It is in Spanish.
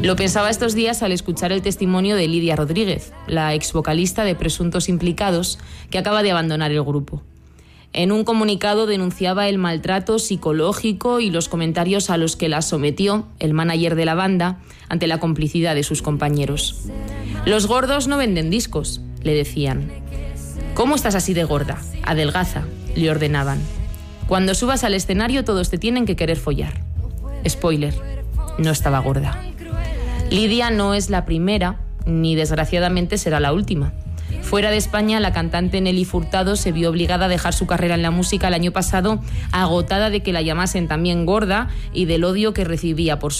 Lo pensaba estos días al escuchar el testimonio de Lidia Rodríguez, la exvocalista de Presuntos Implicados, que acaba de abandonar el grupo. En un comunicado denunciaba el maltrato psicológico y los comentarios a los que la sometió el manager de la banda ante la complicidad de sus compañeros. Los gordos no venden discos, le decían. ¿Cómo estás así de gorda? Adelgaza, le ordenaban. Cuando subas al escenario todos te tienen que querer follar. Spoiler, no estaba gorda. Lidia no es la primera, ni desgraciadamente será la última. Fuera de España, la cantante Nelly Furtado se vio obligada a dejar su carrera en la música el año pasado, agotada de que la llamasen también gorda y del odio que recibía por